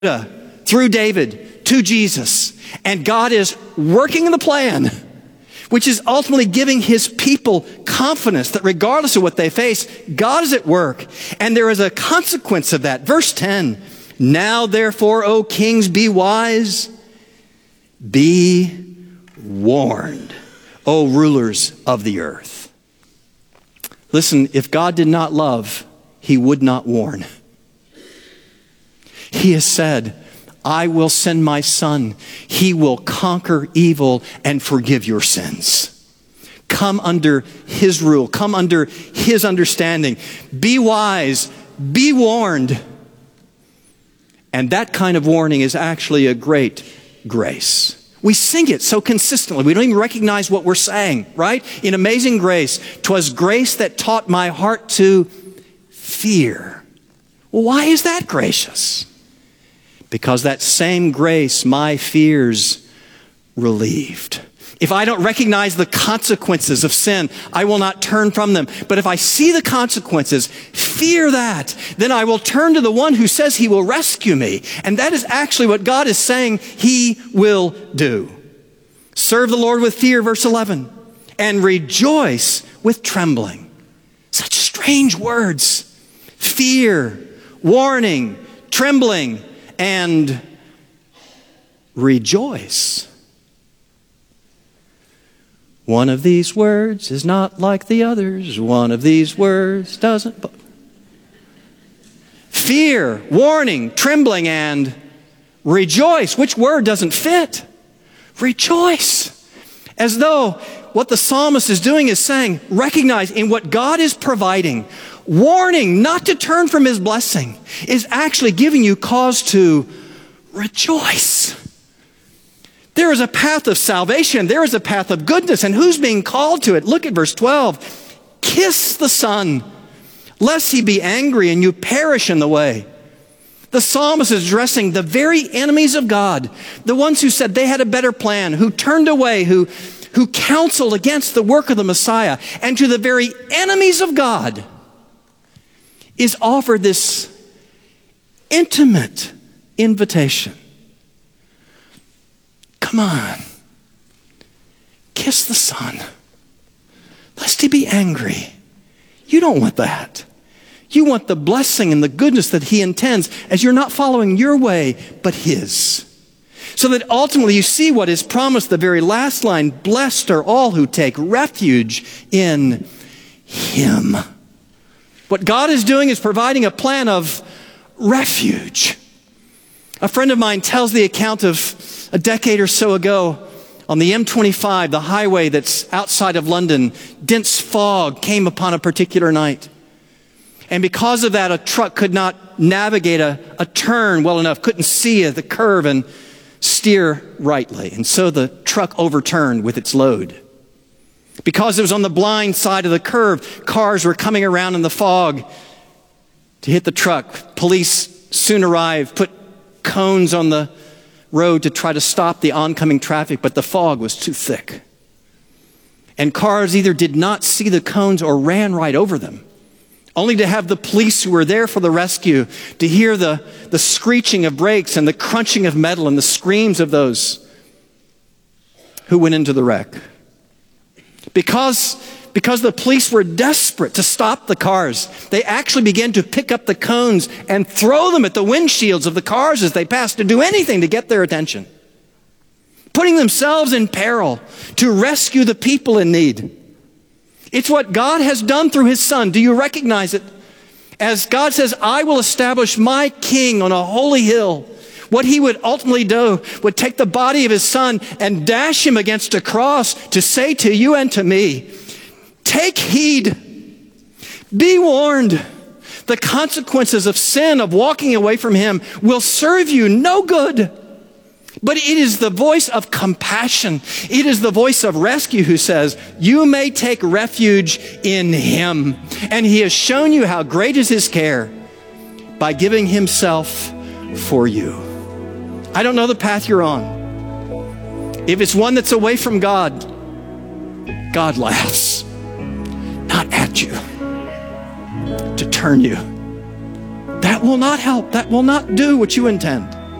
through David to Jesus. And God is working in the plan, which is ultimately giving his people confidence that regardless of what they face, God is at work. And there is a consequence of that. Verse 10, now therefore, O kings, be wise, be warned, O rulers of the earth. Listen, if God did not love, he would not warn. He has said, I will send my son. He will conquer evil and forgive your sins. Come under his rule. Come under his understanding. Be wise. Be warned. And that kind of warning is actually a great grace. We sing it so consistently. We don't even recognize what we're saying, right? In Amazing Grace, 'twas grace that taught my heart to fear. Well, why is that gracious? Because that same grace my fears relieved. If I don't recognize the consequences of sin, I will not turn from them. But if I see the consequences, fear that, then I will turn to the one who says he will rescue me. And that is actually what God is saying he will do. Serve the Lord with fear, verse 11, and rejoice with trembling. Such strange words. Fear, warning, trembling, and rejoice. One of these words is not like the others. One of these words doesn't. Fear, warning, trembling, and rejoice. Which word doesn't fit? Rejoice. As though what the psalmist is doing is saying, recognize in what God is providing, warning not to turn from his blessing, is actually giving you cause to rejoice. There is a path of salvation. There is a path of goodness. And who's being called to it? Look at verse 12. Kiss the Son, lest he be angry and you perish in the way. The psalmist is addressing the very enemies of God, the ones who said they had a better plan, who turned away, who counseled against the work of the Messiah. And to the very enemies of God is offered this intimate invitation. Come on, kiss the Son, lest he be angry. You don't want that. You want the blessing and the goodness that he intends as you're not following your way, but his. So that ultimately you see what is promised, the very last line, blessed are all who take refuge in him. What God is doing is providing a plan of refuge. A friend of mine tells the account of a decade or so ago on the M25, the highway that's outside of London. Dense fog came upon a particular night. And because of that, a truck could not navigate a turn well enough, couldn't see the curve and steer rightly. And so the truck overturned with its load. Because it was on the blind side of the curve, cars were coming around in the fog to hit the truck. Police soon arrived, put cones on the road to try to stop the oncoming traffic, but the fog was too thick. And cars either did not see the cones or ran right over them, only to have the police who were there for the rescue to hear the screeching of brakes and the crunching of metal and the screams of those who went into the wreck. Because the police were desperate to stop the cars, they actually began to pick up the cones and throw them at the windshields of the cars as they passed, to do anything to get their attention, putting themselves in peril to rescue the people in need. It's what God has done through his Son. Do you recognize it? As God says, I will establish my king on a holy hill. What he would ultimately do would take the body of his Son and dash him against a cross to say to you and to me, take heed, be warned. The consequences of sin, of walking away from him, will serve you no good. But it is the voice of compassion. It is the voice of rescue who says, you may take refuge in him. And he has shown you how great is his care by giving himself for you. I don't know the path you're on. If it's one that's away from God, God laughs, not at you, to turn you. That will not help. That will not do what you intend.